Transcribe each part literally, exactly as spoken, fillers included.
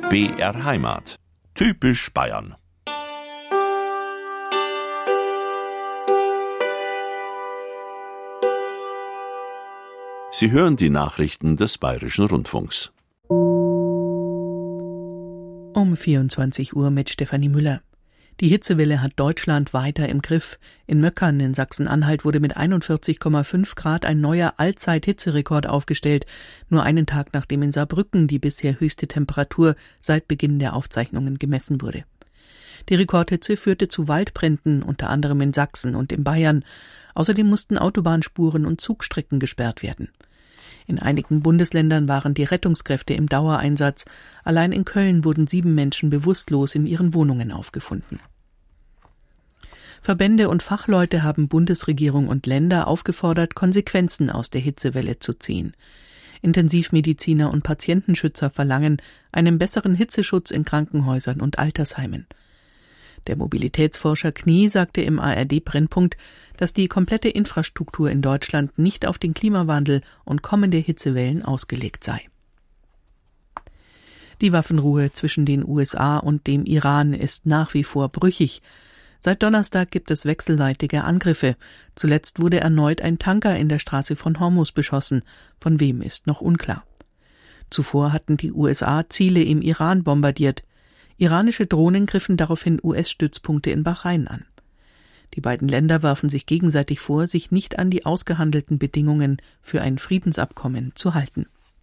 B R Heimat. Typisch Bayern. Sie hören die Nachrichten des Bayerischen Rundfunks. Um vierundzwanzig Uhr mit Stefanie Müller. Die Hitzewelle hat Deutschland weiter im Griff. In Möckern in Sachsen-Anhalt wurde mit einundvierzig Komma fünf Grad ein neuer Allzeit-Hitzerekord aufgestellt, nur einen Tag nachdem in Saarbrücken die bisher höchste Temperatur seit Beginn der Aufzeichnungen gemessen wurde. Die Rekordhitze führte zu Waldbränden, unter anderem in Sachsen und in Bayern. Außerdem mussten Autobahnspuren und Zugstrecken gesperrt werden. In einigen Bundesländern waren die Rettungskräfte im Dauereinsatz. Allein in Köln wurden sieben Menschen bewusstlos in ihren Wohnungen aufgefunden. Verbände und Fachleute haben Bundesregierung und Länder aufgefordert, Konsequenzen aus der Hitzewelle zu ziehen. Intensivmediziner und Patientenschützer verlangen einen besseren Hitzeschutz in Krankenhäusern und Altersheimen. Der Mobilitätsforscher Knie sagte im A R D-Brennpunkt, dass die komplette Infrastruktur in Deutschland nicht auf den Klimawandel und kommende Hitzewellen ausgelegt sei. Die Waffenruhe zwischen den U S A und dem Iran ist nach wie vor brüchig. Seit Donnerstag gibt es wechselseitige Angriffe. Zuletzt wurde erneut ein Tanker in der Straße von Hormuz beschossen. Von wem ist noch unklar. Zuvor hatten die U S A Ziele im Iran bombardiert. Iranische Drohnen griffen daraufhin U S-Stützpunkte in Bahrain an. Die beiden Länder warfen sich gegenseitig vor, sich nicht an die ausgehandelten Bedingungen für ein Friedensabkommen zu halten.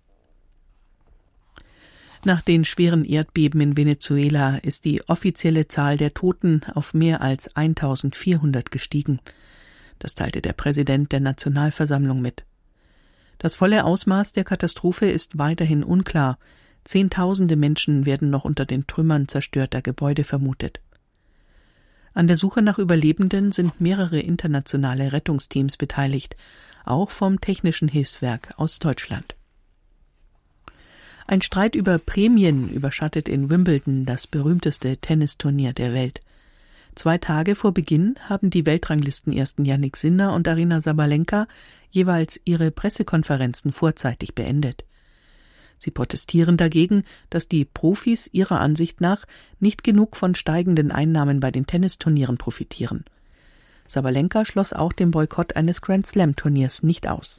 Nach den schweren Erdbeben in Venezuela ist die offizielle Zahl der Toten auf mehr als eintausendvierhundert gestiegen. Das teilte der Präsident der Nationalversammlung mit. Das volle Ausmaß der Katastrophe ist weiterhin unklar. Zehntausende Menschen werden noch unter den Trümmern zerstörter Gebäude vermutet. An der Suche nach Überlebenden sind mehrere internationale Rettungsteams beteiligt, auch vom Technischen Hilfswerk aus Deutschland. Ein Streit über Prämien überschattet in Wimbledon das berühmteste Tennisturnier der Welt. Zwei Tage vor Beginn haben die Weltranglistenersten Jannik Sinner und Aryna Sabalenka jeweils ihre Pressekonferenzen vorzeitig beendet. Sie protestieren dagegen, dass die Profis ihrer Ansicht nach nicht genug von steigenden Einnahmen bei den Tennisturnieren profitieren. Sabalenka schloss auch den Boykott eines Grand-Slam-Turniers nicht aus.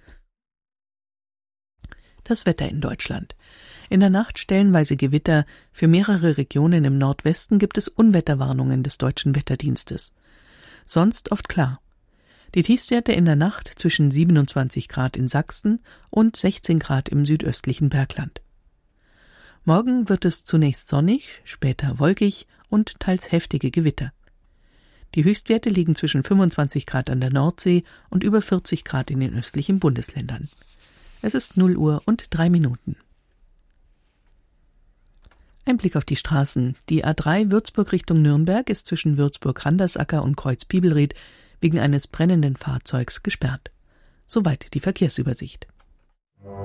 Das Wetter in Deutschland. In der Nacht stellenweise Gewitter. Für mehrere Regionen im Nordwesten gibt es Unwetterwarnungen des Deutschen Wetterdienstes. Sonst oft klar. Die Tiefstwerte in der Nacht zwischen siebenundzwanzig Grad in Sachsen und sechzehn Grad im südöstlichen Bergland. Morgen wird es zunächst sonnig, später wolkig und teils heftige Gewitter. Die Höchstwerte liegen zwischen fünfundzwanzig Grad an der Nordsee und über vierzig Grad in den östlichen Bundesländern. Es ist null Uhr und drei Minuten. Ein Blick auf die Straßen. Die A drei Würzburg Richtung Nürnberg ist zwischen Würzburg-Randersacker und Kreuz-Bibelried wegen eines brennenden Fahrzeugs gesperrt. Soweit die Verkehrsübersicht.